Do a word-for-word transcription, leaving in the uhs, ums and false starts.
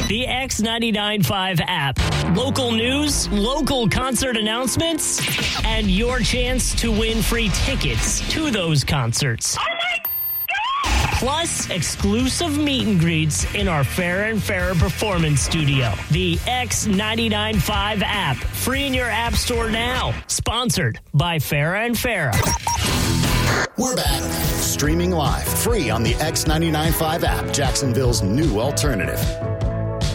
The X ninety-nine point five app. Local news, local concert announcements, and your chance to win free tickets to those concerts. Oh my God! Plus, exclusive meet and greets in our Farrah and Farrah Performance Studio. The X ninety-nine point five app. Free in your app store now. Sponsored by Farrah and Farrah. We're back. Streaming live, free on the X ninety-nine point five app, Jacksonville's new alternative.